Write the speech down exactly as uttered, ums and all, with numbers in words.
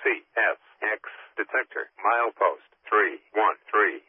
C S X detector milepost three one three.